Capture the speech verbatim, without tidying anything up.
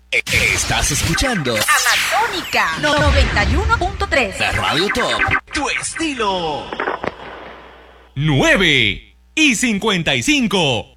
Estás escuchando Amazonica noventa y uno punto tres. La Radio Top. Tu estilo. nueve y cincuenta y cinco.